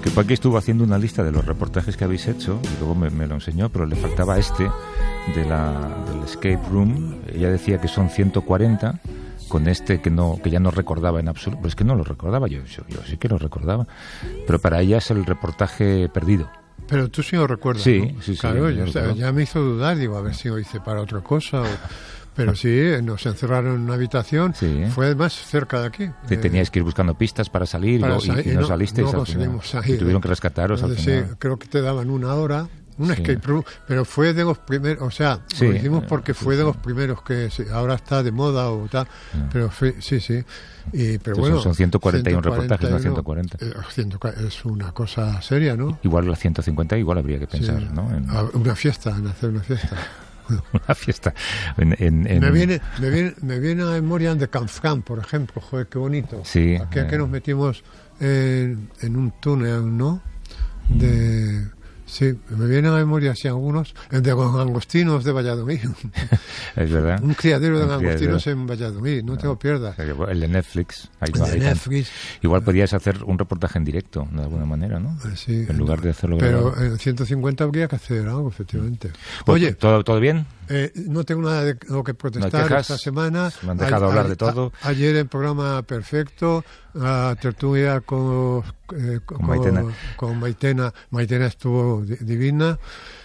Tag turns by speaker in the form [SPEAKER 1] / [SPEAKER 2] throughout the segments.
[SPEAKER 1] Que Paqui estuvo haciendo una lista de los reportajes que habéis hecho y luego me lo enseñó, pero le faltaba del Escape Room. Ella decía que son 140, con que ya no recordaba en absoluto. Pero es que no lo recordaba, yo sí que lo recordaba. Pero para ella es el reportaje perdido.
[SPEAKER 2] Pero tú sí lo recuerdas,
[SPEAKER 1] sí,
[SPEAKER 2] ¿no?
[SPEAKER 1] Sí,
[SPEAKER 2] claro, ya me hizo dudar, digo, a ver si lo hice para otra cosa Pero sí, nos encerraron en una habitación, fue además cerca de aquí.
[SPEAKER 1] Teníais que ir buscando pistas para salir, y no salisteis.
[SPEAKER 2] No conseguimos salir.
[SPEAKER 1] Tuvieron que rescataros al final.
[SPEAKER 2] Sí, creo que te daban una hora, escape room, pero fue de los primeros, o sea, lo hicimos porque fue de los primeros que ahora está de moda o tal, pero sí. Pero bueno,
[SPEAKER 1] son 141 reportajes, no 140.
[SPEAKER 2] Es una cosa seria, ¿no?
[SPEAKER 1] Igual las 150 igual habría que pensar, ¿no?
[SPEAKER 2] En hacer una fiesta.
[SPEAKER 1] Una fiesta.
[SPEAKER 2] Me viene a memoria de Canfrán, por ejemplo. Joder, qué bonito.
[SPEAKER 1] Sí.
[SPEAKER 2] Aquí que nos metimos en un túnel, ¿no? Sí, me vienen a memoria así algunos. El de los langostinos de Valladolid.
[SPEAKER 1] Es verdad.
[SPEAKER 2] Un criadero de langostinos en Valladolid, no te lo pierdas.
[SPEAKER 1] El de Netflix.
[SPEAKER 2] Netflix.
[SPEAKER 1] Igual podrías hacer un reportaje en directo, de alguna manera, ¿no?
[SPEAKER 2] Sí.
[SPEAKER 1] En lugar de hacerlo
[SPEAKER 2] pero
[SPEAKER 1] grabado.
[SPEAKER 2] En 150 habría que hacer algo, efectivamente.
[SPEAKER 1] Pues,
[SPEAKER 2] oye,
[SPEAKER 1] ¿todo bien?
[SPEAKER 2] No tengo nada de lo que protestar esta semana.
[SPEAKER 1] Me han dejado hablar de todo.
[SPEAKER 2] Ayer el programa perfecto, la tertulia con
[SPEAKER 1] Maitena.
[SPEAKER 2] Con Maitena. Maitena estuvo divina.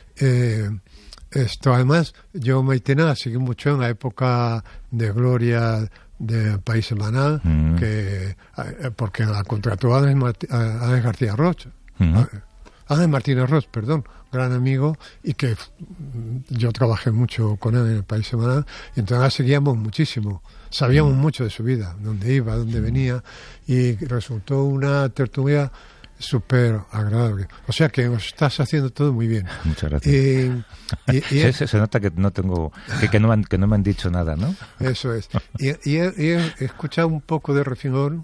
[SPEAKER 2] Además, yo Maitena la seguí mucho en la época de gloria del País Semanal, porque la contrató Ángel García Roch. Ángel Martínez Roch, perdón, gran amigo, y que yo trabajé mucho con él en el País Semanal, y entonces la seguíamos muchísimo, sabíamos mucho de su vida, dónde iba, dónde venía, y resultó una tertulia súper agradable. O sea que os estás haciendo todo muy bien.
[SPEAKER 1] Muchas gracias. Se nota que no tengo, que no me han dicho nada, ¿no?
[SPEAKER 2] Eso es. Y he escuchado un poco de refilón.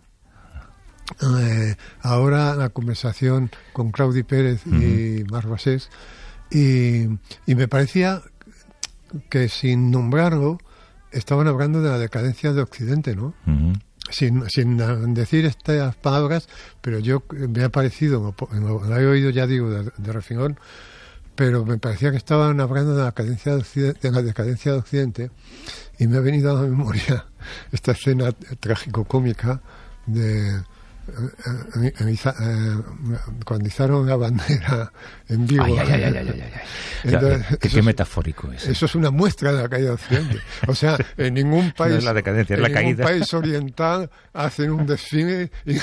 [SPEAKER 2] Ahora la conversación con Claudi Pérez y Marc Basés, y me parecía que sin nombrarlo estaban hablando de la decadencia de Occidente, ¿no? Sin decir estas palabras, pero yo me ha parecido, lo he oído, ya digo, de refilón, pero me parecía que estaban hablando de la decadencia de Occidente, y me ha venido a la memoria esta escena trágico-cómica de cuando izaron la bandera en Vigo.
[SPEAKER 1] Entonces, qué metafórico es.
[SPEAKER 2] Eso es una muestra de la caída de Occidente. O sea, en ningún país,
[SPEAKER 1] no es la decadencia, es la caída.
[SPEAKER 2] Ningún país oriental hacen un desfile y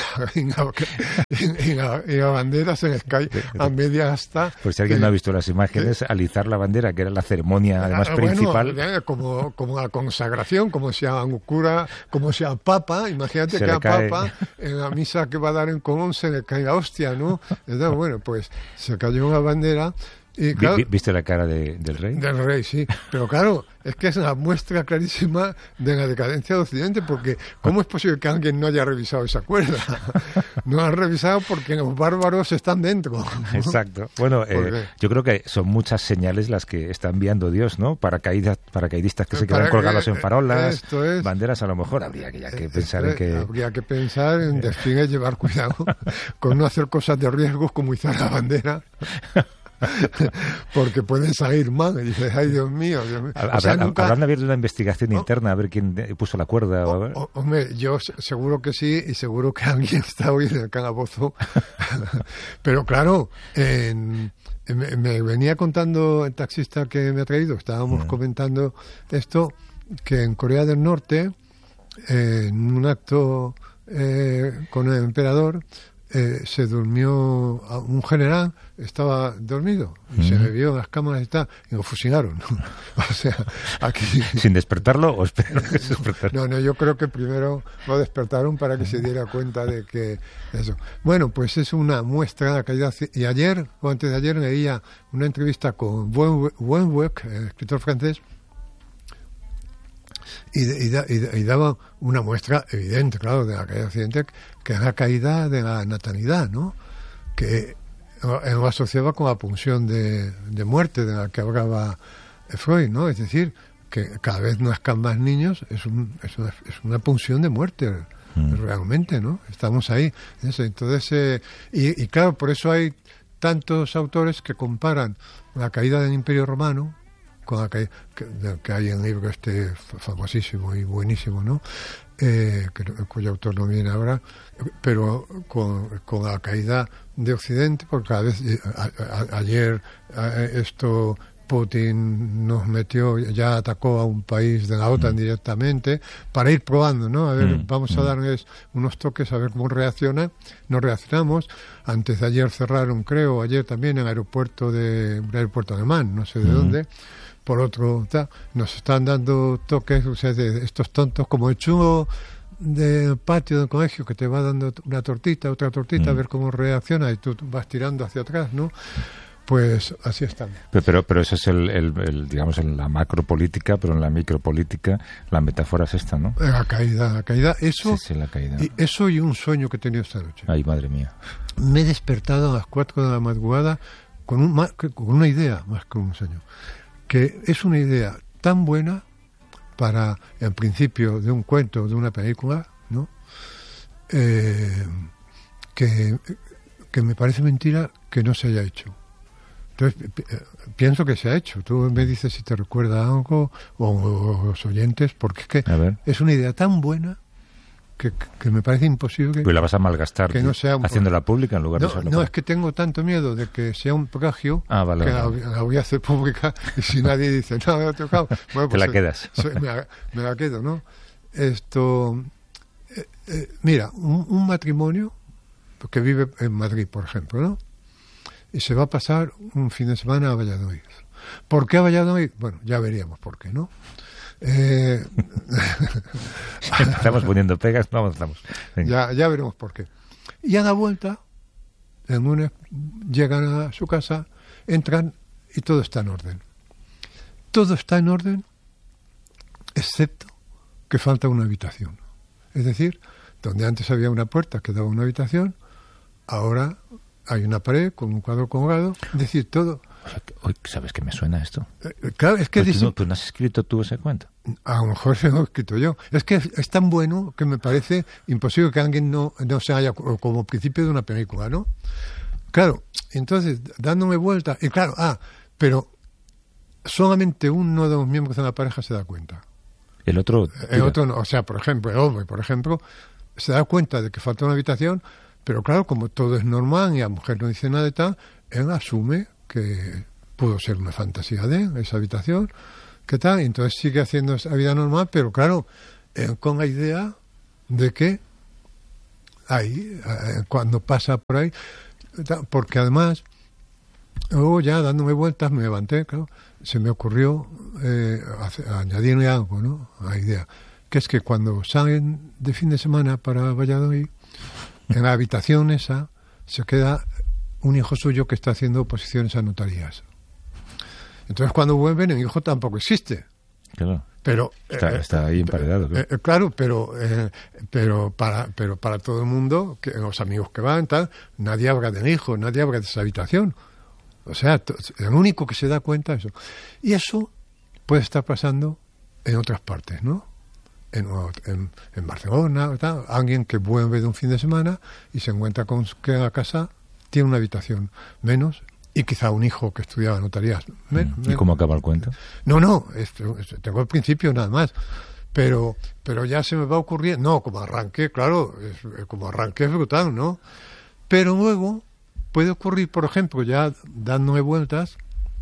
[SPEAKER 2] la bandera se les cae a media asta.
[SPEAKER 1] Pues si alguien no ha visto las imágenes, al izar la bandera, que era la ceremonia además principal.
[SPEAKER 2] Como la consagración, como sea un cura, como sea papa, imagínate que a papa en la misa que va a dar en Colón se le cae la hostia, ¿no? Entonces, bueno, pues se cayó una bandera. Y, claro,
[SPEAKER 1] ¿Viste la cara del rey?
[SPEAKER 2] Del rey, sí. Pero claro, es que es una muestra clarísima de la decadencia de Occidente, porque ¿cómo es posible que alguien no haya revisado esa cuerda? No han revisado porque los bárbaros están dentro, ¿no?
[SPEAKER 1] Exacto. Bueno, yo creo que son muchas señales las que está enviando Dios, ¿no? Paracaidistas que se quedan colgados en farolas, banderas, a lo mejor habría que pensar en que...
[SPEAKER 2] Habría que pensar en desfile, llevar cuidado con no hacer cosas de riesgos como izar la bandera. Porque pueden salir mal y dices, ay Dios mío,
[SPEAKER 1] ¿Habrán abierto una investigación interna a ver quién puso la cuerda?
[SPEAKER 2] Hombre, yo seguro que sí, y seguro que alguien está hoy en el calabozo. Pero claro, me venía contando el taxista que me ha traído, estábamos comentando esto, que en Corea del Norte, en un acto con el emperador, se durmió un general, estaba dormido y se le vio en las cámaras y lo fusilaron. O sea, aquí
[SPEAKER 1] sin despertarlo o esperar que se despertara.
[SPEAKER 2] No, yo creo que primero lo despertaron para que se diera cuenta de que eso. Bueno, pues es una muestra de la caída. Y ayer o antes de ayer leía una entrevista con Wenweck, el escritor francés, y daba una muestra evidente, claro, de la caída de Occidente, que es la caída de la natalidad, ¿no? Que lo asociaba con la pulsión de muerte de la que hablaba Freud, ¿no? Es decir, que cada vez nazcan más niños es una pulsión de muerte realmente, ¿no? Estamos ahí. Entonces, y claro, por eso hay tantos autores que comparan la caída del Imperio Romano con la caída que hay en el libro famosísimo y buenísimo, ¿no? Cuyo autor no viene ahora, pero con la caída de Occidente, porque cada vez ayer Putin nos metió, ya atacó a un país de la OTAN directamente para ir probando, ¿no? A ver, vamos a darles unos toques a ver cómo reacciona. No reaccionamos. Antes de ayer cerraron, creo, ayer también el aeropuerto un aeropuerto alemán, no sé de dónde. Por otro, nos están dando toques, o sea, de estos tontos como el chungo del patio del colegio que te va dando una tortita, otra tortita, a ver cómo reacciona y tú vas tirando hacia atrás, ¿no? Pues así están.
[SPEAKER 1] Pero eso es digamos, en la macropolítica, pero en la micropolítica la metáfora es esta, ¿no?
[SPEAKER 2] La caída. Eso,
[SPEAKER 1] sí, la caída.
[SPEAKER 2] Eso y un sueño que he tenido esta noche.
[SPEAKER 1] Ay, madre mía.
[SPEAKER 2] Me he despertado a las 4 de la madrugada con una idea, más que un sueño, que es una idea tan buena para el principio de un cuento, de una película, ¿no? Que me parece mentira que no se haya hecho. Entonces, pienso que se ha hecho. Tú me dices si te recuerda algo, o los oyentes, porque es que es una idea tan buena que me parece imposible.
[SPEAKER 1] Pues la vas a malgastar
[SPEAKER 2] que no sea
[SPEAKER 1] haciéndola pública en lugar de usarla.
[SPEAKER 2] No, es que tengo tanto miedo de que sea un plagio
[SPEAKER 1] vale,
[SPEAKER 2] que
[SPEAKER 1] vale.
[SPEAKER 2] La voy a hacer pública y si nadie dice, no, me ha tocado. Bueno,
[SPEAKER 1] te
[SPEAKER 2] pues
[SPEAKER 1] la quedas.
[SPEAKER 2] Me la quedo, ¿no? Mira, un matrimonio que vive en Madrid, por ejemplo, ¿no? Y se va a pasar un fin de semana a Valladolid. ¿Por qué a Valladolid? Bueno, ya veríamos por qué, ¿no?
[SPEAKER 1] Estamos poniendo pegas, no avanzamos.
[SPEAKER 2] Ya veremos por qué. Y a la vuelta, el lunes, llegan a su casa, entran y todo está en orden. Todo está en orden, excepto que falta una habitación. Es decir, donde antes había una puerta que daba una habitación, ahora hay una pared con un cuadro colgado. Es decir, todo...
[SPEAKER 1] ¿Sabes qué me suena esto?
[SPEAKER 2] Claro, es que...
[SPEAKER 1] ¿Tú no has escrito tú ese cuento?
[SPEAKER 2] A lo mejor se lo he escrito yo. Es que es tan bueno que me parece imposible que alguien no se haya... Como principio de una película, ¿no? Claro, entonces, dándome vuelta... Y claro, pero solamente uno de los miembros de la pareja se da cuenta.
[SPEAKER 1] El otro
[SPEAKER 2] no. O sea, por ejemplo, el hombre, se da cuenta de que falta una habitación, pero claro, como todo es normal y la mujer no dice nada de tal, él asume que pudo ser una fantasía de él, esa habitación, ¿qué tal? Y entonces sigue haciendo esa vida normal, pero claro, con la idea de que ahí, cuando pasa por ahí, porque además, luego ya dándome vueltas, me levanté, claro, se me ocurrió añadirle algo, ¿no? A la idea, que es que cuando salen de fin de semana para Valladolid, en la habitación esa se queda un hijo suyo que está haciendo oposiciones a notarías. Entonces cuando vuelven el hijo tampoco existe.
[SPEAKER 1] Claro.
[SPEAKER 2] Pero
[SPEAKER 1] está ahí emparedado.
[SPEAKER 2] Claro, pero para todo el mundo, que los amigos que van, tal, nadie habla del hijo, nadie habla de esa habitación. O sea, el único que se da cuenta es eso. Y eso puede estar pasando en otras partes, ¿no? En Barcelona, tal, alguien que vuelve de un fin de semana y se encuentra con que en la casa tiene una habitación menos y quizá un hijo que estudiaba notarías.
[SPEAKER 1] ¿Y cómo acaba el cuento?
[SPEAKER 2] No, tengo el principio nada más. Pero ya se me va ocurriendo. No, como arranque, claro, como arranque es brutal, ¿no? Pero luego puede ocurrir, por ejemplo, ya dándome vueltas,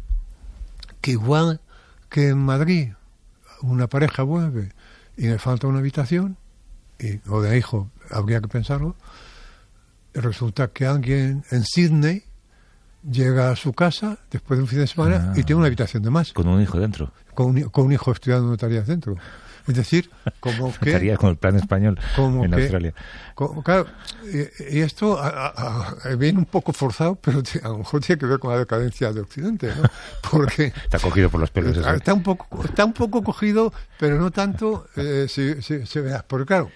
[SPEAKER 2] que igual que en Madrid una pareja vuelve y le falta una habitación, o de hijo habría que pensarlo, resulta que alguien en Sydney llega a su casa después de un fin de semana y tiene una habitación de más.
[SPEAKER 1] Con un hijo dentro.
[SPEAKER 2] Con un hijo estudiando notarías dentro. Es decir, como que...
[SPEAKER 1] Notarías con el plan español en Australia.
[SPEAKER 2] Claro, y esto viene un poco forzado, pero a lo mejor tiene que ver con la decadencia de Occidente, ¿no? Porque...
[SPEAKER 1] Está cogido por los pelos.
[SPEAKER 2] Está un poco cogido, pero no tanto, si veas. Porque claro,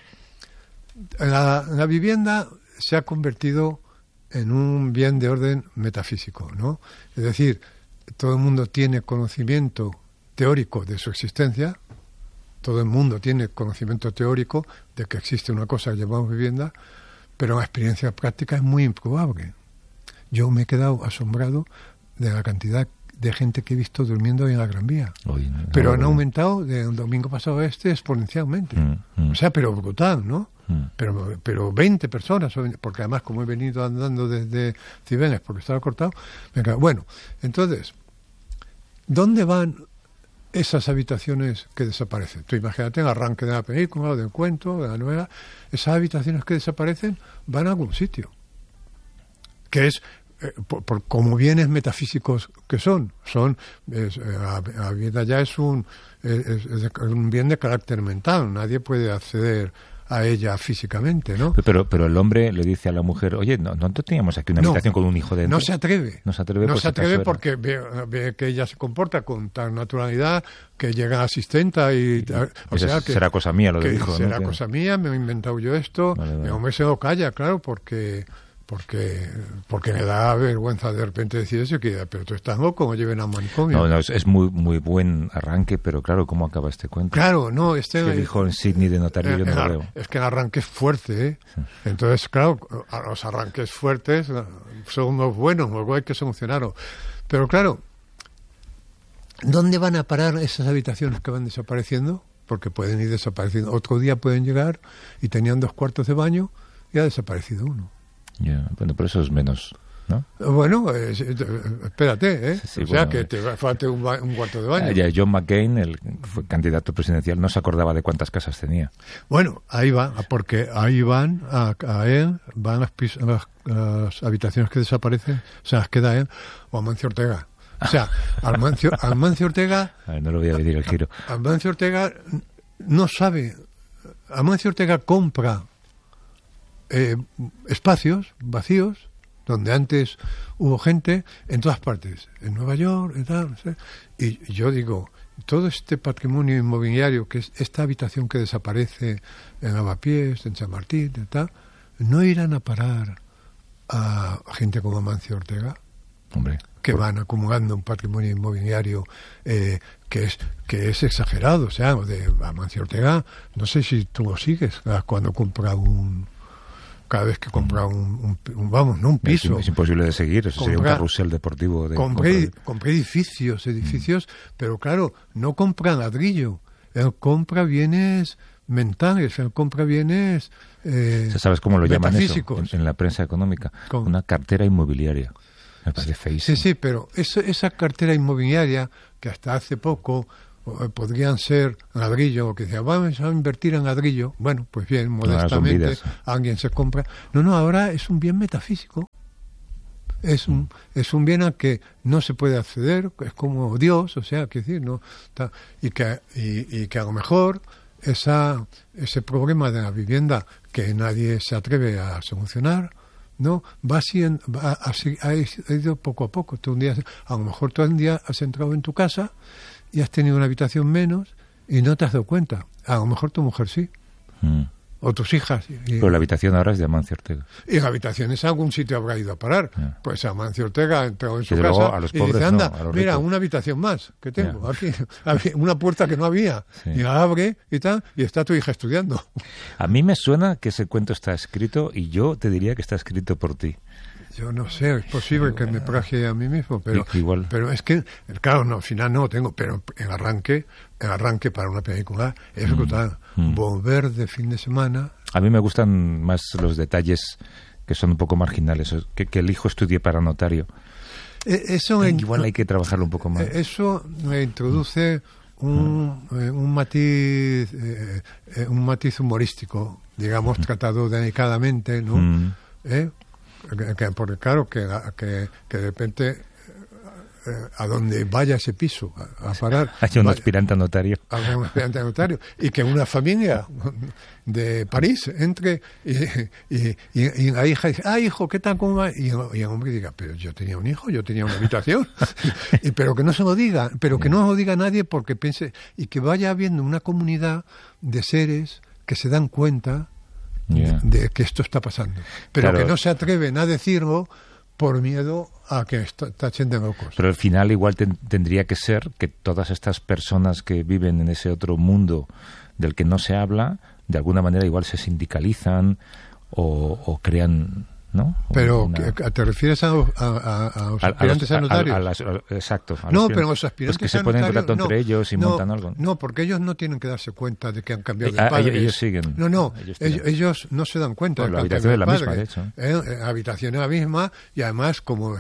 [SPEAKER 2] la vivienda se ha convertido en un bien de orden metafísico, ¿no? Es decir, todo el mundo tiene conocimiento teórico de su existencia, todo el mundo tiene conocimiento teórico de que existe una cosa que llamamos vivienda, pero la experiencia práctica es muy improbable. Yo me he quedado asombrado de la cantidad de gente que he visto durmiendo en la Gran Vía. Pero han aumentado de un domingo pasado a este exponencialmente. O sea, pero brutal, ¿no? Pero 20 personas, porque además como he venido andando desde Cibeles, porque estaba cortado, bueno, entonces, ¿dónde van esas habitaciones que desaparecen? Tú imagínate el arranque de la película, o del cuento, de la novela, esas habitaciones que desaparecen van a algún sitio, que es por como bienes metafísicos que son la vida ya es un bien de carácter mental, nadie puede acceder a ella físicamente, ¿no?
[SPEAKER 1] Pero el hombre le dice a la mujer, oye, no teníamos aquí una habitación con un hijo dentro.
[SPEAKER 2] No se atreve.
[SPEAKER 1] No se atreve
[SPEAKER 2] porque ve que ella se comporta con tal naturalidad que llega asistenta y o sea que
[SPEAKER 1] será cosa mía lo que dijo.
[SPEAKER 2] Será cosa mía, me he inventado yo esto. Vale. El hombre se lo calla, claro, porque le da vergüenza de repente decir eso, pero tú estás loco, me lleven a un manicomio.
[SPEAKER 1] No, es muy muy buen arranque, pero claro, ¿cómo acaba este cuento?
[SPEAKER 2] Claro, no,
[SPEAKER 1] es que el hijo en Sydney de notario yo no lo veo.
[SPEAKER 2] Es que el arranque es fuerte, ¿eh? Sí. Entonces, claro, los arranques fuertes son los buenos, luego hay que solucionarlos. Pero claro, ¿dónde van a parar esas habitaciones que van desapareciendo? Porque pueden ir desapareciendo. Otro día pueden llegar y tenían 2 cuartos de baño y ha desaparecido uno.
[SPEAKER 1] Yeah. Bueno, pero eso es menos, ¿no?
[SPEAKER 2] Bueno, espérate, ¿eh? Sí, o sea, que te falte un cuarto de baño.
[SPEAKER 1] Ya, John McCain, el fue candidato presidencial, no se acordaba de cuántas casas tenía.
[SPEAKER 2] Bueno, ahí va, porque ahí van a él, van las habitaciones que desaparecen, se las queda él, o Amancio Ortega. O sea, Amancio Ortega...
[SPEAKER 1] A ver, no lo voy a pedir el giro.
[SPEAKER 2] Amancio Ortega no sabe... Amancio Ortega compra espacios vacíos donde antes hubo gente en todas partes, en Nueva York, y tal, ¿sí? Y yo digo, todo este patrimonio inmobiliario, que es esta habitación que desaparece en Lavapiés, en San Martín, y tal, ¿no irán a parar a gente como Amancio Ortega?
[SPEAKER 1] Hombre,
[SPEAKER 2] que van acumulando un patrimonio inmobiliario que es exagerado. O sea, de Amancio Ortega, no sé si tú lo sigues cuando compra cada vez que compra un piso.
[SPEAKER 1] Es imposible de seguir, eso sería un carrusel deportivo.
[SPEAKER 2] Compré edificios, pero claro, no compra ladrillo, él compra bienes mentales, él compra bienes
[SPEAKER 1] ¿sabes cómo lo llaman eso en la prensa económica?
[SPEAKER 2] ¿Cómo?
[SPEAKER 1] Una cartera inmobiliaria. Me parece feísimo.
[SPEAKER 2] Sí, pero esa cartera inmobiliaria que hasta hace poco podrían ser ladrillo, o que decía, vamos a invertir en ladrillo. Bueno, pues bien, modestamente alguien se compra. No, ahora es un bien metafísico. Es un bien al que no se puede acceder, es como Dios, o sea, que decir, no, y que a lo mejor ese problema de la vivienda que nadie se atreve a solucionar, no ha ido poco a poco. A lo mejor tú un día has entrado en tu casa y has tenido una habitación menos y no te has dado cuenta. A lo mejor tu mujer sí. O tus hijas.
[SPEAKER 1] Pero la habitación ahora es de Amancio Ortega.
[SPEAKER 2] Y la habitación es a algún sitio habrá ido a parar.
[SPEAKER 1] Yeah.
[SPEAKER 2] Pues Amancio Ortega ha entrado en su
[SPEAKER 1] casa
[SPEAKER 2] a
[SPEAKER 1] los
[SPEAKER 2] y
[SPEAKER 1] pobres,
[SPEAKER 2] dice, anda,
[SPEAKER 1] no,
[SPEAKER 2] mira, una habitación más que tengo.
[SPEAKER 1] Yeah.
[SPEAKER 2] Aquí, una puerta que no había. Sí. Y la abre y tal, y está tu hija estudiando.
[SPEAKER 1] A mí me suena que ese cuento está escrito y yo te diría que está escrito por ti.
[SPEAKER 2] Yo no sé, es posible que me plagie a mí mismo, pero
[SPEAKER 1] igual.
[SPEAKER 2] Pero es que, claro, no, al final no lo tengo, pero el arranque para una película es brutal. Volver de fin de semana.
[SPEAKER 1] A mí me gustan más los detalles que son un poco marginales, que el hijo estudie para notario. Igual hay que trabajarlo un poco más.
[SPEAKER 2] Eso me introduce un matiz humorístico, digamos, tratado delicadamente, ¿no? Porque claro que de repente a donde vaya ese piso a parar
[SPEAKER 1] hay un aspirante a notario
[SPEAKER 2] y que una familia de París entre y la hija dice, hijo, ¿qué tal? ¿Cómo va? Y el hombre diga, pero yo tenía un hijo, yo tenía una habitación pero que no se lo diga, pero que no lo diga nadie, porque piense, y que vaya habiendo una comunidad de seres que se dan cuenta de que esto está pasando, pero claro, que no se atreven a decirlo por miedo a que tachen de locos.
[SPEAKER 1] Pero al final igual tendría que ser que todas estas personas que viven en ese otro mundo del que no se habla, de alguna manera igual se sindicalizan o crean, ¿no?
[SPEAKER 2] Pero ¿te refieres a los aspirantes a notarios?
[SPEAKER 1] Exacto.
[SPEAKER 2] No, pero los aspirantes
[SPEAKER 1] que se ponen en contacto entre ellos y montan algo.
[SPEAKER 2] No, porque ellos no tienen que darse cuenta de que han cambiado de padres.
[SPEAKER 1] Ellos siguen.
[SPEAKER 2] No, ellos no se dan cuenta.
[SPEAKER 1] Bueno, la habitación es la misma, de hecho.
[SPEAKER 2] La habitación es la misma y además, como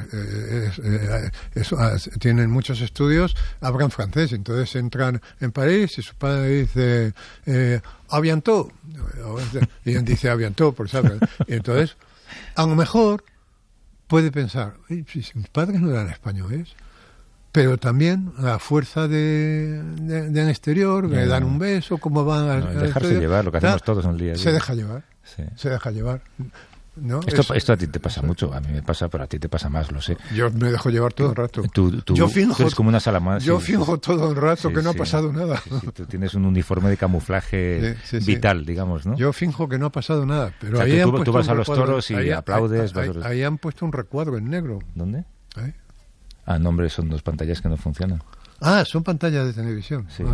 [SPEAKER 2] tienen muchos estudios, hablan francés. Entonces entran en París y su padre dice «Aviantó». Y él dice «Aviantó», por saber. Y entonces... A lo mejor puede pensar, si mis padres no eran españoles, pero también la fuerza del exterior, le dan un beso, cómo van al
[SPEAKER 1] dejarse
[SPEAKER 2] exterior,
[SPEAKER 1] llevar, lo que hacemos todos en el día a día.
[SPEAKER 2] Se deja llevar, se deja llevar. ¿No?
[SPEAKER 1] Esto a ti te pasa mucho, a mí me pasa, pero a ti te pasa más, lo sé.
[SPEAKER 2] Yo me dejo llevar todo el rato.
[SPEAKER 1] Tú eres como una salamandra.
[SPEAKER 2] Yo finjo todo el rato que no ha pasado nada.
[SPEAKER 1] Tú tienes un uniforme de camuflaje vital, digamos, ¿no?
[SPEAKER 2] Yo finjo que no ha pasado nada. Pero
[SPEAKER 1] o sea,
[SPEAKER 2] ahí
[SPEAKER 1] tú vas a los toros y aplaudes.
[SPEAKER 2] Ahí han puesto un recuadro en negro.
[SPEAKER 1] ¿Dónde?
[SPEAKER 2] ¿Ahí?
[SPEAKER 1] No, hombre, son dos pantallas que no funcionan.
[SPEAKER 2] Son pantallas de televisión.
[SPEAKER 1] Sí.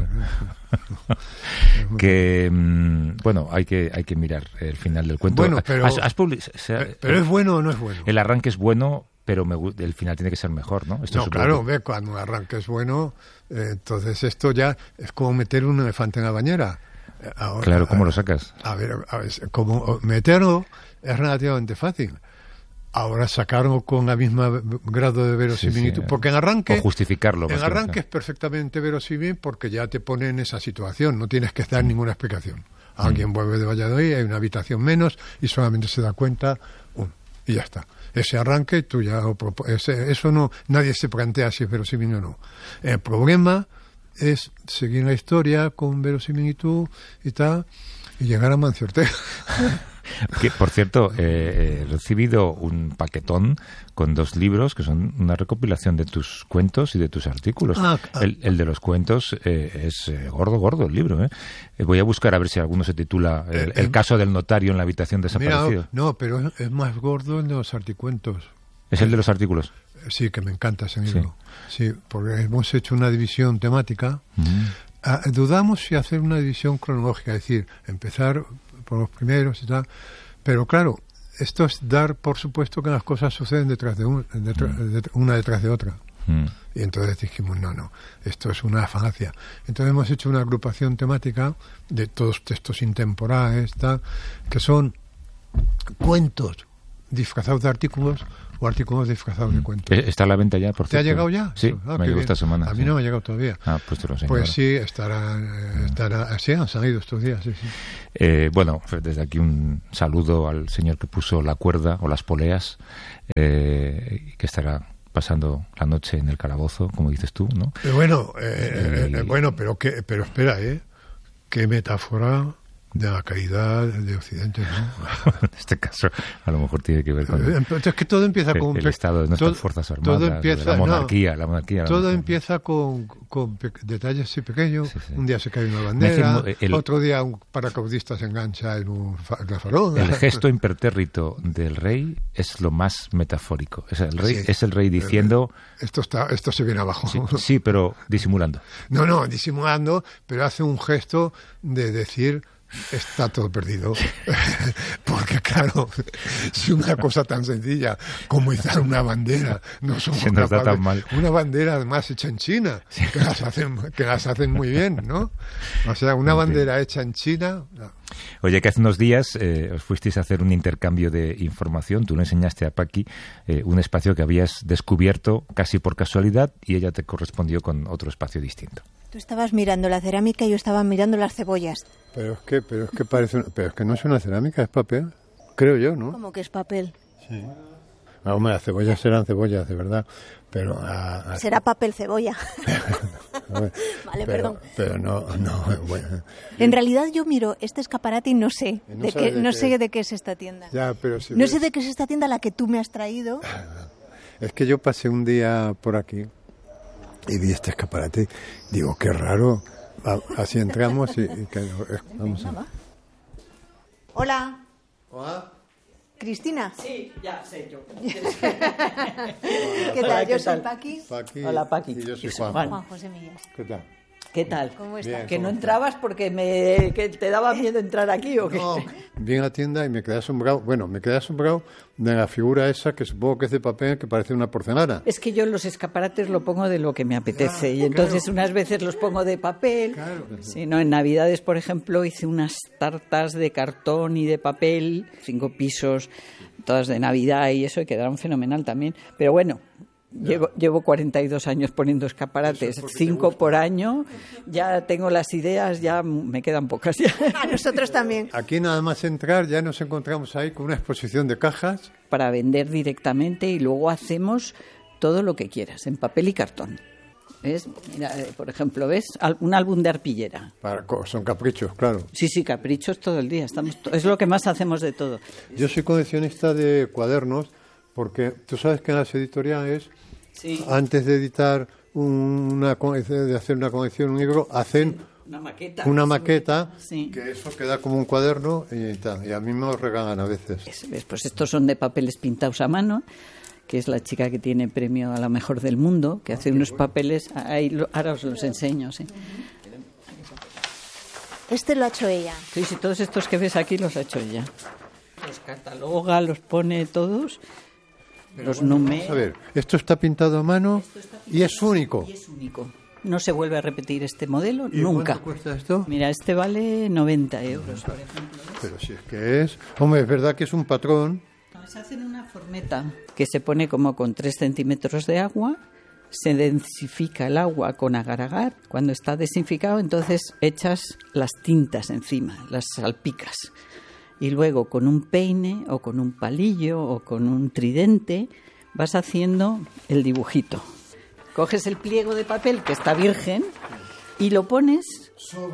[SPEAKER 1] Que bueno, hay que mirar el final del cuento.
[SPEAKER 2] Bueno, pero ¿es bueno o no es bueno?
[SPEAKER 1] El arranque es bueno, pero el final tiene que ser mejor, ¿no?
[SPEAKER 2] Claro, cuando el arranque es bueno, entonces esto ya es como meter un elefante en la bañera. Ahora,
[SPEAKER 1] claro, ¿cómo lo sacas?
[SPEAKER 2] A ver, como meterlo es relativamente fácil. Ahora sacarlo con la misma grado de verosimilitud, porque en arranque...
[SPEAKER 1] O justificarlo.
[SPEAKER 2] En arranque es perfectamente verosímil porque ya te pone en esa situación, no tienes que dar ninguna explicación. Alguien vuelve de Valladolid, hay una habitación menos y solamente se da cuenta, y ya está. Ese arranque, tú ya eso no, nadie se plantea si es verosímil o no. El problema es seguir la historia con verosimilitud y tal, y llegar a Mancio Ortega.
[SPEAKER 1] Que, por cierto, he recibido un paquetón con 2 libros que son una recopilación de tus cuentos y de tus artículos. El de los cuentos es gordo el libro. Voy a buscar a ver si alguno se titula el caso del notario en la habitación desaparecido.
[SPEAKER 2] No, pero es más gordo el de los articuentos.
[SPEAKER 1] ¿Es el de los artículos?
[SPEAKER 2] Sí, que me encanta ese libro. Sí, porque hemos hecho una división temática. Dudamos si hacer una división cronológica, es decir, empezar por los primeros y tal, pero claro, esto es dar por supuesto que las cosas suceden una detrás de otra. Y entonces dijimos, no, esto es una falacia. Entonces hemos hecho una agrupación temática de todos textos intemporales, tal, que son cuentos disfrazados de artículos o artículos disfrazados de cuentos.
[SPEAKER 1] ¿Está a la venta ya, por cierto?
[SPEAKER 2] ¿Te ha llegado ya?
[SPEAKER 1] Sí, me llegó esta semana.
[SPEAKER 2] A mí no me ha llegado todavía.
[SPEAKER 1] Pues te lo enseño.
[SPEAKER 2] Pues sí, estará, sí, han salido estos días, sí.
[SPEAKER 1] Bueno, desde aquí un saludo al señor que puso la cuerda o las poleas, que estará pasando la noche en el calabozo, como dices tú, ¿no?
[SPEAKER 2] Bueno, pero espera, qué metáfora de la caída de Occidente, ¿no?
[SPEAKER 1] En este caso, a lo mejor tiene que ver con
[SPEAKER 2] es que todo empieza con
[SPEAKER 1] el estado de nuestras fuerzas armadas, la monarquía.
[SPEAKER 2] Todo empieza con detalles así pequeños. Sí. Un día se cae una bandera, otro día un paracaidista se engancha en un farol.
[SPEAKER 1] El gesto impertérrito del rey es lo más metafórico. El rey es el rey diciendo...
[SPEAKER 2] Esto se viene abajo.
[SPEAKER 1] Sí, pero disimulando.
[SPEAKER 2] No, disimulando, pero hace un gesto de decir... Está todo perdido. Porque claro, si una cosa tan sencilla como izar una bandera no somos capaces,
[SPEAKER 1] tan mal.
[SPEAKER 2] Una bandera además hecha en China, que las hacen muy bien, ¿no? O sea, una bandera hecha en China. No.
[SPEAKER 1] Oye, que hace unos días os fuisteis a hacer un intercambio de información. Tú le enseñaste a Paqui un espacio que habías descubierto casi por casualidad y ella te correspondió con otro espacio distinto.
[SPEAKER 3] Tú estabas mirando la cerámica y yo estaba mirando las cebollas.
[SPEAKER 2] Pero es que parece, pero es que no es una cerámica, es papel, creo yo, ¿no?
[SPEAKER 3] ¿Cómo que es papel?
[SPEAKER 2] Sí. Hombre, las cebollas serán cebollas, de verdad, pero...
[SPEAKER 3] Será papel cebolla. Vale, perdón.
[SPEAKER 2] Pero no, bueno.
[SPEAKER 3] En realidad yo miro este escaparate y no sé de qué es esta tienda.
[SPEAKER 2] Ya, pero
[SPEAKER 3] no sé de qué es esta tienda a la que tú me has traído.
[SPEAKER 2] Es que yo pasé un día por aquí y vi este escaparate, digo, qué raro. Así entramos y vamos a...
[SPEAKER 3] Hola. Cristina.
[SPEAKER 4] Sí, ya sé yo.
[SPEAKER 3] ¿Qué
[SPEAKER 4] Hola,
[SPEAKER 3] tal?
[SPEAKER 4] ¿qué
[SPEAKER 3] Yo soy
[SPEAKER 4] tal?
[SPEAKER 3] Paqui.
[SPEAKER 4] Hola, Paqui.
[SPEAKER 2] Y yo soy
[SPEAKER 4] Y soy
[SPEAKER 2] Juan.
[SPEAKER 3] Juan José Millas.
[SPEAKER 2] ¿Qué tal?
[SPEAKER 4] ¿Qué tal?
[SPEAKER 3] ¿Cómo
[SPEAKER 2] Bien.
[SPEAKER 3] estás?
[SPEAKER 4] ¿Que no entrabas porque que te daba miedo entrar aquí o qué?
[SPEAKER 2] No, vi en la tienda y me quedé asombrado. Bueno, me quedé asombrado de la figura esa que supongo que es de papel, que parece una porcelana.
[SPEAKER 4] Es que yo los escaparates lo pongo de lo que me apetece y entonces unas veces los pongo de papel.
[SPEAKER 2] Claro.
[SPEAKER 4] Sí, no, en Navidades, por ejemplo, hice unas tartas de cartón y de papel, 5 pisos, todas de Navidad y eso, y quedaron fenomenal también. Pero bueno, llevo 42 años poniendo escaparates, 5 por año, ya tengo las ideas, ya me quedan pocas ya.
[SPEAKER 3] A nosotros también.
[SPEAKER 2] Aquí nada más entrar ya nos encontramos ahí con una exposición de cajas.
[SPEAKER 4] Para vender directamente y luego hacemos todo lo que quieras, en papel y cartón. ¿Ves? Mira, por ejemplo, ¿ves? Un álbum de arpillera.
[SPEAKER 2] Son caprichos, claro.
[SPEAKER 4] Sí, caprichos todo el día. Es lo que más hacemos de todo.
[SPEAKER 2] Yo soy coleccionista de cuadernos porque tú sabes que en las editoriales,
[SPEAKER 4] Sí.
[SPEAKER 2] antes de editar de hacer una colección, un libro, hacen
[SPEAKER 4] Una
[SPEAKER 2] maqueta
[SPEAKER 4] Sí.
[SPEAKER 2] que eso queda como un cuaderno y tal. Y a mí me lo regalan a veces.
[SPEAKER 4] ¿Ves? Pues estos son de papeles pintados a mano, que es la chica que tiene premio a la mejor del mundo, que hace unos papeles. Ahora os los enseño, sí.
[SPEAKER 3] Este lo ha hecho ella.
[SPEAKER 4] Sí, todos estos que ves aquí los ha hecho ella. Los cataloga, los pone todos, los numera.
[SPEAKER 2] Vamos a ver, esto está pintado a mano y es único.
[SPEAKER 4] Y es único. No se vuelve a repetir este modelo
[SPEAKER 2] ¿Y
[SPEAKER 4] nunca.
[SPEAKER 2] cuánto cuesta esto?
[SPEAKER 4] Mira, este vale 90 euros, por ejemplo.
[SPEAKER 2] Pero si es que es... Hombre, es verdad que es un patrón.
[SPEAKER 4] Se hace en una formeta que se pone como con 3 centímetros de agua, se densifica el agua con agar-agar. Cuando está desinficado, entonces echas las tintas encima, las salpicas. Y luego con un peine o con un palillo o con un tridente vas haciendo el dibujito. Coges el pliego de papel que está virgen y lo pones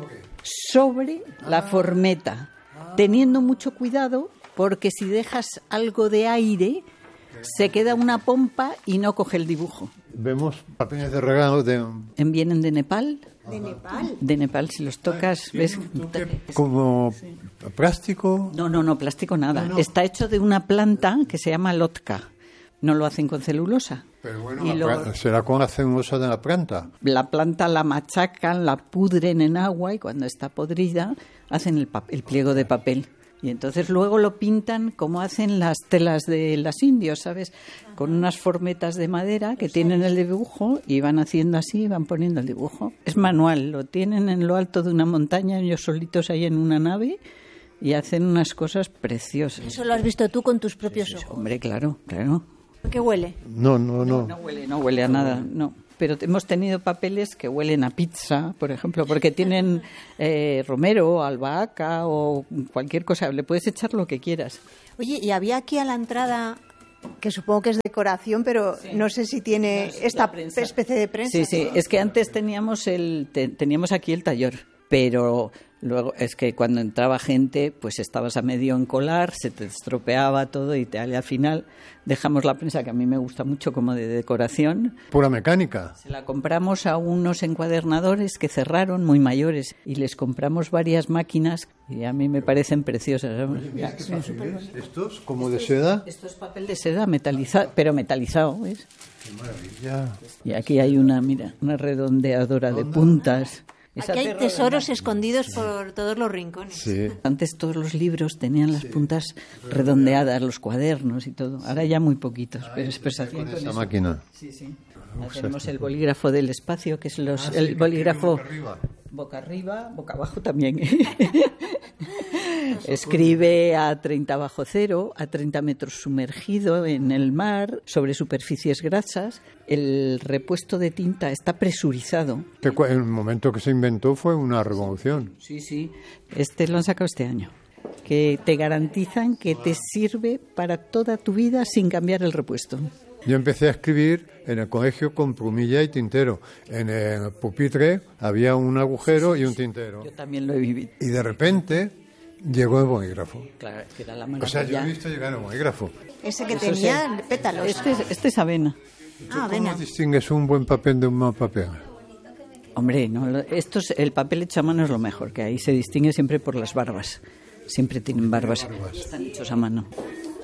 [SPEAKER 4] sobre la formeta, teniendo mucho cuidado porque si dejas algo de aire se queda una pompa y no coge el dibujo.
[SPEAKER 2] Vemos papeles de regalo de...
[SPEAKER 4] Vienen de Nepal.
[SPEAKER 3] ¿De Nepal?
[SPEAKER 4] De Nepal, si los tocas, ves...
[SPEAKER 2] Como plástico.
[SPEAKER 4] No, plástico nada. Está hecho de una planta que se llama lotka. No lo hacen con celulosa.
[SPEAKER 2] Pero bueno,
[SPEAKER 4] Y luego-
[SPEAKER 2] será con la celulosa de la planta.
[SPEAKER 4] La planta la machacan, la pudren en agua y cuando está podrida hacen el pliego de papel. Y entonces luego lo pintan como hacen las telas de los indios, ¿sabes? Con unas formetas de madera que tienen el dibujo y van haciendo así, van poniendo el dibujo. Es manual, lo tienen en lo alto de una montaña, ellos solitos ahí en una nave y hacen unas cosas preciosas.
[SPEAKER 3] Eso lo has visto tú con tus propios ojos.
[SPEAKER 4] Hombre, claro.
[SPEAKER 3] ¿Qué huele?
[SPEAKER 2] No.
[SPEAKER 4] No huele a nada, no. Pero hemos tenido papeles que huelen a pizza, por ejemplo, porque tienen romero, albahaca o cualquier cosa. Le puedes echar lo que quieras.
[SPEAKER 3] Oye, y había aquí a la entrada, que supongo que es decoración, pero no sé si tiene esta
[SPEAKER 4] prensa.
[SPEAKER 3] especie de prensa.
[SPEAKER 4] Sí, es que antes teníamos aquí el taller, pero luego es que cuando entraba gente, pues estabas a medio encolar, se te estropeaba todo y al final dejamos la prensa, que a mí me gusta mucho como de decoración.
[SPEAKER 2] Pura mecánica.
[SPEAKER 4] Se la compramos a unos encuadernadores que cerraron, muy mayores, y les compramos varias máquinas y a mí me parecen preciosas.
[SPEAKER 2] ¿Estos como de seda?
[SPEAKER 4] Esto es papel de seda metalizado, pero metalizado, ¿ves?
[SPEAKER 2] Qué maravilla.
[SPEAKER 4] Y aquí hay una redondeadora de puntas. Esa
[SPEAKER 3] Aquí hay
[SPEAKER 4] terra-
[SPEAKER 3] tesoros escondidos por todos los rincones.
[SPEAKER 2] Sí.
[SPEAKER 4] Antes todos los libros tenían las puntas redondeadas, los cuadernos y todo. Ahora ya muy poquitos, pero se hacían
[SPEAKER 2] Con
[SPEAKER 4] con
[SPEAKER 2] esa
[SPEAKER 4] eso.
[SPEAKER 2] máquina.
[SPEAKER 4] Sí. Tenemos el bolígrafo del espacio, que es el bolígrafo
[SPEAKER 2] boca arriba.
[SPEAKER 4] boca abajo también. Escribe a 30 bajo cero, a 30 metros sumergido en el mar, sobre superficies grasas. El repuesto de tinta está presurizado.
[SPEAKER 2] El momento que se inventó fue una revolución.
[SPEAKER 4] Sí. Este lo han sacado este año. Que te garantizan que te sirve para toda tu vida sin cambiar el repuesto.
[SPEAKER 2] Yo empecé a escribir en el colegio con plumilla y tintero. En el pupitre había un agujero y un tintero.
[SPEAKER 4] Yo también lo he vivido.
[SPEAKER 2] Y de repente llegó el bolígrafo.
[SPEAKER 4] Claro, que era la
[SPEAKER 2] O sea, yo
[SPEAKER 4] maravilla.
[SPEAKER 2] he visto llegar el bolígrafo.
[SPEAKER 3] Ese que
[SPEAKER 4] Eso
[SPEAKER 3] tenía pétalos.
[SPEAKER 4] Este es avena.
[SPEAKER 3] Ah,
[SPEAKER 2] ¿Cómo
[SPEAKER 3] avena.
[SPEAKER 2] distingues un buen papel de un mal papel?
[SPEAKER 4] Hombre, no, el papel hecho a mano es lo mejor, que ahí se distingue siempre por las barbas. Siempre tienen barbas. Están hechos a mano.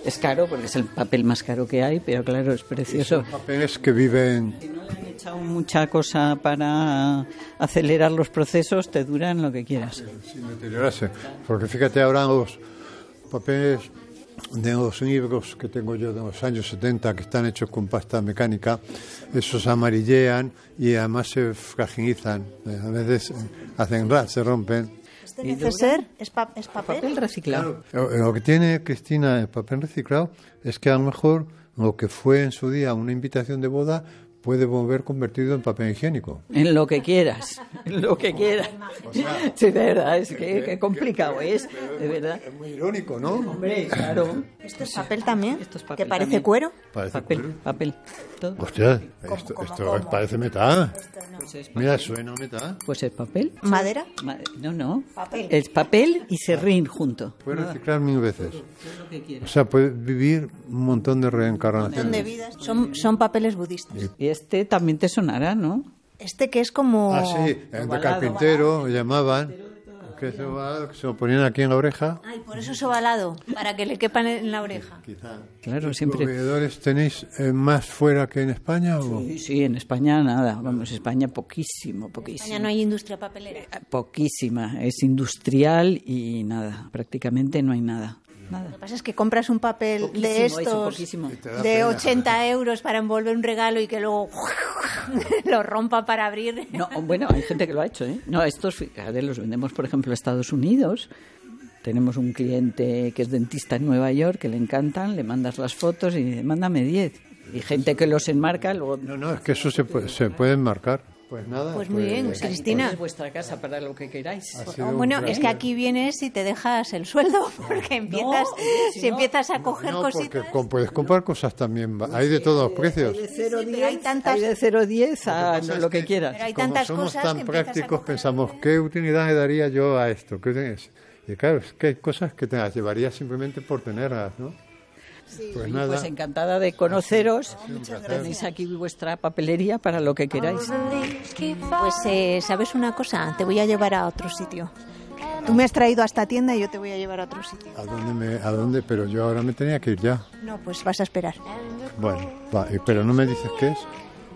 [SPEAKER 4] Es caro porque es el papel más caro que hay, pero claro, es precioso.
[SPEAKER 2] Son papeles que viven...
[SPEAKER 4] Si no le han echado mucha cosa para acelerar los procesos, te duran lo que quieras.
[SPEAKER 2] sin deteriorarse. Porque fíjate, ahora los papeles de los libros que tengo yo de los años 70 que están hechos con pasta mecánica, esos amarillean y además se fragilizan. A veces hacen ras, se rompen.
[SPEAKER 3] ¿Este neceser es papel?
[SPEAKER 4] Papel reciclado.
[SPEAKER 2] Lo que tiene, Cristina, el papel reciclado es que a lo mejor lo que fue en su día una invitación de boda puede volver convertido en papel higiénico.
[SPEAKER 4] En lo que quieras, en lo que quieras. Sí, de verdad, es que qué complicado es, de verdad.
[SPEAKER 2] Es muy irónico, ¿no?
[SPEAKER 4] Hombre, claro.
[SPEAKER 3] ¿Esto es papel también?
[SPEAKER 4] Esto es papel
[SPEAKER 3] ¿Que parece
[SPEAKER 4] también.
[SPEAKER 3] cuero?
[SPEAKER 2] Parece
[SPEAKER 4] Papel,
[SPEAKER 2] cuero.
[SPEAKER 4] papel, todo.
[SPEAKER 2] Hostia, esto
[SPEAKER 3] ¿Cómo?
[SPEAKER 2] parece metal.
[SPEAKER 4] Pues es,
[SPEAKER 2] Mira, suena metal.
[SPEAKER 4] pues es papel.
[SPEAKER 3] ¿Madera?
[SPEAKER 4] No.
[SPEAKER 3] Papel.
[SPEAKER 4] Es papel y serrín junto.
[SPEAKER 2] Puede reciclar 1000 veces.
[SPEAKER 4] Lo que
[SPEAKER 2] O
[SPEAKER 4] quieras.
[SPEAKER 2] sea, puede vivir un montón de
[SPEAKER 3] Son
[SPEAKER 2] reencarnaciones.
[SPEAKER 3] de vidas. Son papeles budistas.
[SPEAKER 4] Y este también te sonará, ¿no?
[SPEAKER 3] Este que es como...
[SPEAKER 2] Ah, sí, el de carpintero, lo llamaban. Que se lo ponían aquí en la oreja.
[SPEAKER 3] Ay, por eso es ovalado, para que le quepan en la oreja.
[SPEAKER 2] Quizá.
[SPEAKER 4] Claro, siempre.
[SPEAKER 2] ¿Los veedores tenéis más fuera que en España? O?
[SPEAKER 4] Sí, en España nada. Vamos, España poquísimo.
[SPEAKER 3] En España no hay industria papelera.
[SPEAKER 4] Poquísima. Es industrial y nada. Prácticamente no hay nada.
[SPEAKER 3] Lo
[SPEAKER 4] Nada.
[SPEAKER 3] que pasa es que compras un papel
[SPEAKER 4] Poquísimo,
[SPEAKER 3] de
[SPEAKER 4] eso,
[SPEAKER 3] estos
[SPEAKER 4] poquísimo.
[SPEAKER 2] Te da
[SPEAKER 3] de
[SPEAKER 2] pena.
[SPEAKER 3] 80 euros para envolver un regalo y que luego lo rompa para abrir.
[SPEAKER 4] No, bueno, hay gente que lo ha hecho, ¿eh? No, estos, fíjate, los vendemos, por ejemplo, a Estados Unidos. Tenemos un cliente que es dentista en Nueva York, que le encantan, le mandas las fotos y dice, mándame 10. Y gente que los enmarca, luego...
[SPEAKER 2] No, es que eso se puede enmarcar. Pues nada.
[SPEAKER 3] Pues muy bien, Cristina.
[SPEAKER 4] Es vuestra casa para lo que queráis.
[SPEAKER 2] Ha sido
[SPEAKER 3] Bueno,
[SPEAKER 2] un
[SPEAKER 3] es que
[SPEAKER 2] placer.
[SPEAKER 3] aquí vienes y te dejas el sueldo, porque empiezas, si empiezas a coger
[SPEAKER 2] No, porque
[SPEAKER 3] cositas...
[SPEAKER 2] puedes comprar cosas también. Hay de todos los precios.
[SPEAKER 4] Hay de 0 a
[SPEAKER 3] Sí, pero
[SPEAKER 4] 10,
[SPEAKER 3] hay tantas-
[SPEAKER 4] hay de 0 a 10 a
[SPEAKER 2] pasa es
[SPEAKER 4] lo que
[SPEAKER 2] que-
[SPEAKER 4] quieras.
[SPEAKER 3] Pero hay
[SPEAKER 2] Como
[SPEAKER 3] tantas
[SPEAKER 2] somos
[SPEAKER 3] cosas
[SPEAKER 2] tan
[SPEAKER 3] que empiezas a
[SPEAKER 2] prácticos,
[SPEAKER 3] coger
[SPEAKER 2] pensamos,
[SPEAKER 3] algo.
[SPEAKER 2] ¿qué utilidad le daría yo a esto? ¿Qué utilidad? Y claro, es que hay cosas que te las llevarías simplemente por tenerlas, ¿no? Pues
[SPEAKER 4] Oye,
[SPEAKER 2] nada.
[SPEAKER 4] pues encantada de conoceros. Tenéis aquí vuestra papelería para lo que queráis.
[SPEAKER 3] Pues, ¿sabes una cosa? Te voy a llevar a otro sitio. Tú me has traído a esta tienda y yo te voy a llevar a otro sitio.
[SPEAKER 2] ¿A dónde? Pero yo ahora me tenía que ir ya.
[SPEAKER 3] No, pues vas a esperar.
[SPEAKER 2] Bueno, va, pero no me dices qué es.